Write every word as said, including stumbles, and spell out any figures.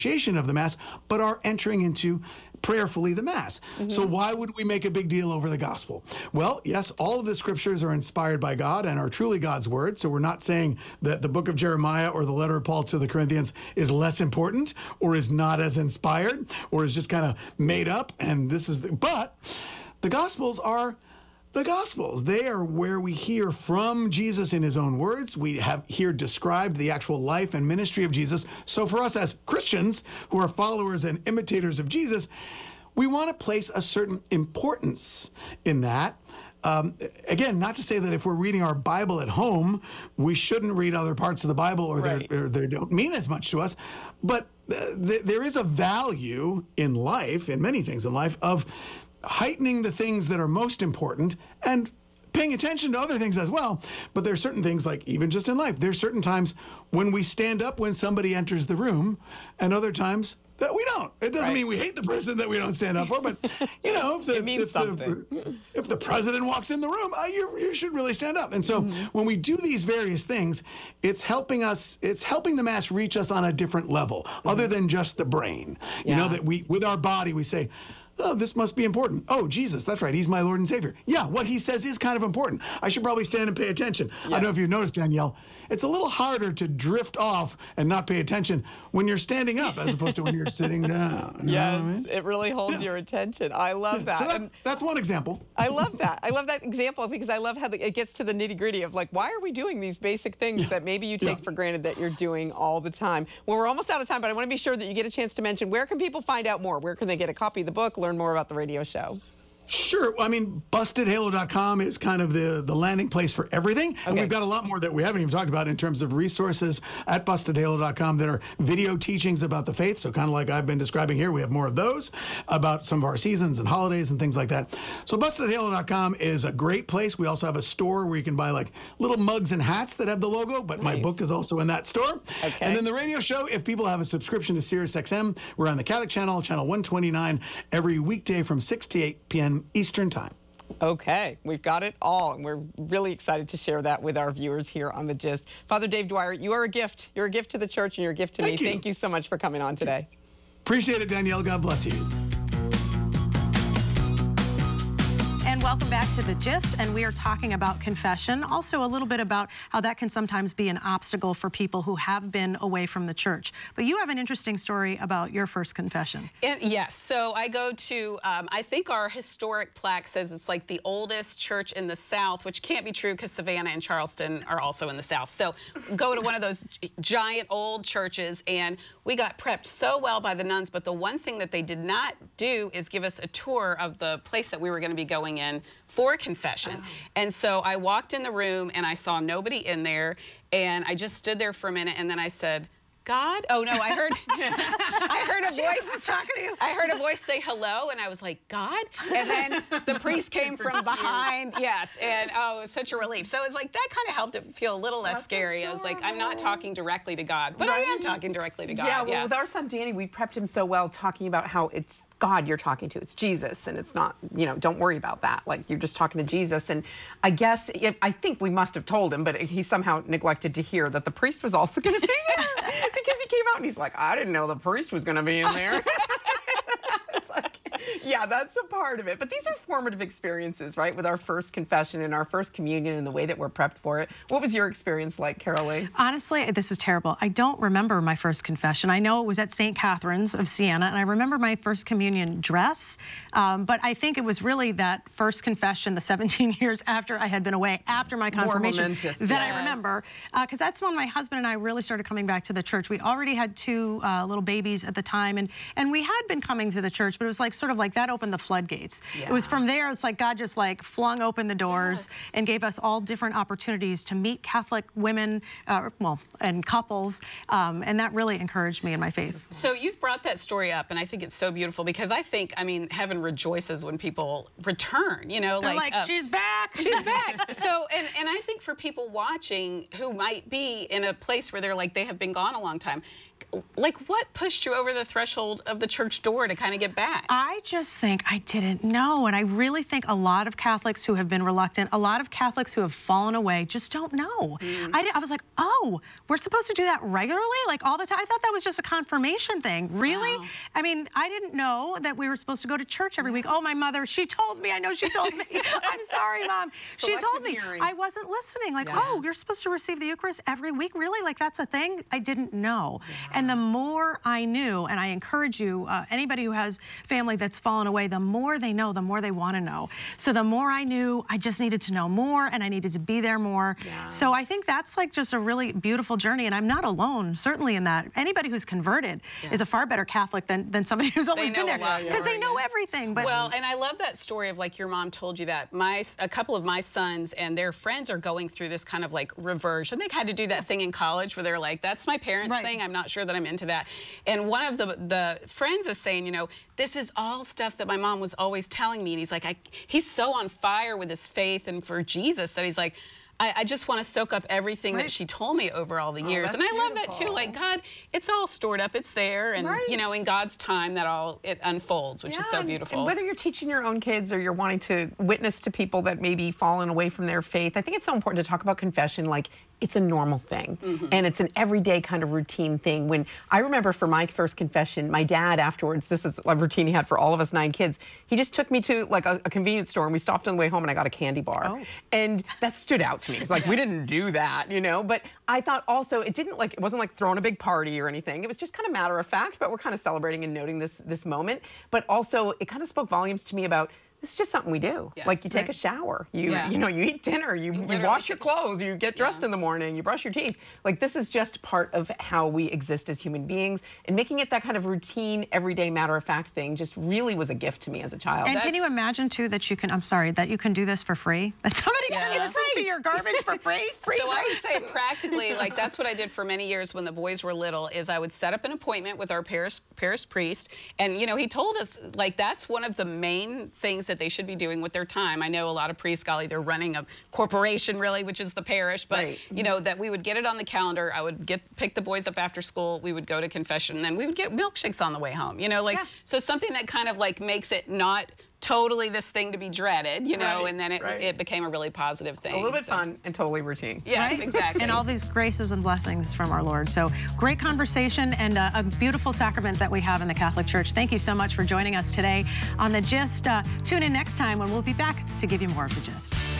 initiation of the Mass, but are entering into prayerfully the Mass. Mm-hmm. So why would we make a big deal over the gospel? Well, yes, all of the scriptures are inspired by God and are truly God's word. So we're not saying that the book of Jeremiah or the letter of Paul to the Corinthians is less important or is not as inspired or is just kind of made up. And this is, the, but the gospels are the Gospels. They are where we hear from Jesus in his own words. We have here described the actual life and ministry of Jesus. So for us as Christians who are followers and imitators of Jesus, we want to place a certain importance in that. Um, again, not to say that if we're reading our Bible at home, we shouldn't read other parts of the Bible or, right. or they don't mean as much to us. But uh, th- there is a value in life, in many things in life, of heightening the things that are most important and paying attention to other things as well. But there are certain things, like even just in life, there's certain times when we stand up when somebody enters the room and other times that we don't. It doesn't right. mean we hate the person that we don't stand up for, but you know, if the, it means if something. The, if the president walks in the room, uh, you, you should really stand up. And so mm-hmm. when we do these various things, it's helping us, it's helping the Mass reach us on a different level, mm-hmm. other than just the brain. Yeah. You know, that we, with our body, we say, oh, this must be important. Oh, Jesus, that's right. He's my Lord and Savior. Yeah, what he says is kind of important. I should probably stand and pay attention. Yes. I don't know if you noticed, Danielle, it's a little harder to drift off and not pay attention when you're standing up as opposed to when you're sitting down. You yes, know what I mean? It really holds yeah. your attention. I love that. So that's, that's one example. I love that. I love that example because I love how the, it gets to the nitty-gritty of like, why are we doing these basic things yeah. that maybe you take yeah. for granted that you're doing all the time? Well, we're almost out of time, but I want to be sure that you get a chance to mention, where can people find out more? Where can they get a copy of the book, learn more about the radio show? Sure. I mean, busted halo dot com is kind of the, the landing place for everything. And okay. we've got a lot more that we haven't even talked about in terms of resources at busted halo dot com that are video teachings about the faith. So kind of like I've been describing here, we have more of those about some of our seasons and holidays and things like that. So busted halo dot com is a great place. We also have a store where you can buy like little mugs and hats that have the logo, but nice. My book is also in that store. Okay. And then the radio show, if people have a subscription to Sirius X M, we're on the Catholic Channel, channel one twenty-nine, every weekday from six to eight p.m. Eastern Time. Okay, we've got it all, and we're really excited to share that with our viewers here on The Gist. Father Dave Dwyer, you are a gift. You're a gift to the church, and you're a gift to Thank me. You. Thank you so much for coming on today. Appreciate it, Danielle. God bless you. And welcome back to The Gist, and we are talking about confession, also a little bit about how that can sometimes be an obstacle for people who have been away from the church. But you have an interesting story about your first confession. It, yes, so I go to, um, I think our historic plaque says it's like the oldest church in the South, which can't be true because Savannah and Charleston are also in the South. So go to one of those giant old churches, and we got prepped so well by the nuns, but the one thing that they did not do is give us a tour of the place that we were going to be going in for confession. Oh. And so I walked in the room and I saw nobody in there, and I just stood there for a minute, and then I said, God? Oh no, I heard I heard a voice Jesus talking to you. I heard a voice say hello, and I was like, God? And then the priest came from behind. Yes, and oh, it was such a relief. So it was like that kind of helped it feel a little less That's scary. adorable. I was like, I'm not talking directly to God, but right? I am talking directly to God. Yeah, well, yeah. with our son Danny, we prepped him so well, talking about how it's God you're talking to, it's Jesus, and it's not, you know, don't worry about that. Like, you're just talking to Jesus. And I guess, it, I think we must have told him, but he somehow neglected to hear that the priest was also going to be there because he came out and he's like, I didn't know the priest was going to be in there. It's like, yeah, that's a part of it. But these are formative experiences, right? With our first confession and our first communion and the way that we're prepped for it. What was your experience like, Carol Lee? Honestly, this is terrible. I don't remember my first confession. I know it was at Saint Catherine's of Siena, and I remember my first communion dress. Um, but I think it was really that first confession, the seventeen years after I had been away, after my confirmation, momentous, that yes. I remember. Because uh, that's when my husband and I really started coming back to the church. We already had two uh, little babies at the time, and, and we had been coming to the church, but it was like sort of like that opened the floodgates. Yeah. It was from there, it's like God just like flung open the doors yes. and gave us all different opportunities to meet Catholic women, uh, well, and couples, um, and that really encouraged me in my faith. So you've brought that story up, and I think it's so beautiful because I think, I mean, heaven rejoices when people return, you know, They're like, like uh, she's back. She's back. So, and, and I think for people watching who might be in a place where they're like, they have been gone a long time, like, what pushed you over the threshold of the church door to kind of get back? I just think I didn't know. And I really think a lot of Catholics who have been reluctant, a lot of Catholics who have fallen away just don't know. Mm. I, I was like, oh, we're supposed to do that regularly? Like all the time? I thought that was just a confirmation thing. Really? Wow. I mean, I didn't know that we were supposed to go to church every week. Oh, my mother, she told me. I know she told me. I'm sorry, Mom. She told me. Hearing. I wasn't listening. Like, yeah. oh, you're supposed to receive the Eucharist every week? Really? Like, that's a thing? I didn't know. Yeah. And the more I knew, and I encourage you, uh, anybody who has family that's fallen away, the more they know, the more they want to know. So the more I knew, I just needed to know more, and I needed to be there more. Yeah. So I think that's like just a really beautiful journey, and I'm not alone, certainly in that. Anybody who's converted yeah. is a far better Catholic than, than somebody who's always been there, because they know everything. But well, and I love that story of like your mom told you that. My a couple of my sons and their friends are going through this kind of like reversion. They had to do that thing in college where they're like, that's my parents' right. thing. I'm not sure that I'm into that. And one of the the friends is saying, you know, this is all stuff that my mom was always telling me. And he's like, I, he's so on fire with his faith and for Jesus that he's like, I, I just want to soak up everything right. that she told me over all the years. Oh, and I beautiful. love that too. Like, God, it's all stored up. It's there. And, right. you know, in God's time, that all, it unfolds, which yeah, is so beautiful. And whether you're teaching your own kids or you're wanting to witness to people that maybe fallen away from their faith, I think it's so important to talk about confession like it's a normal thing. Mm-hmm. And it's an everyday kind of routine thing. When I remember for my first confession, my dad afterwards, this is a routine he had for all of us nine kids, he just took me to like a, a convenience store and we stopped on the way home and I got a candy bar. Oh. And that stood out to me. It's like, yeah. we didn't do that, you know? But I thought also, it didn't like, it wasn't like throwing a big party or anything. It was just kind of matter of fact, but we're kind of celebrating and noting this, this moment. But also, it kind of spoke volumes to me about it's just something we do. Yes. Like you take a shower, you you, you know, you eat dinner, you, you, you wash your clothes, you get dressed yeah. in the morning, you brush your teeth. Like this is just part of how we exist as human beings. And making it that kind of routine, everyday matter of fact thing just really was a gift to me as a child. And That's, can you imagine too that you can, I'm sorry, that you can do this for free? That somebody yeah. can listen to your garbage for free? free so I would say practically, like that's what I did for many years when the boys were little, is I would set up an appointment with our parish, parish priest. And you know, he told us like that's one of the main things that they should be doing with their time. I know a lot of priests, golly, they're running a corporation really, which is the parish, but right. you know, that we would get it on the calendar. I would get pick the boys up after school. We would go to confession and then we would get milkshakes on the way home, you know, like, yeah. so something that kind of like makes it not totally this thing to be dreaded, you know, right, and then it, right. it became a really positive thing. A little bit so. fun and totally routine. Yes, right? exactly. And all these graces and blessings from our Lord. So great conversation and uh, a beautiful sacrament that we have in the Catholic Church. Thank you so much for joining us today on The Gist. Uh, tune in next time when we'll be back to give you more of The Gist.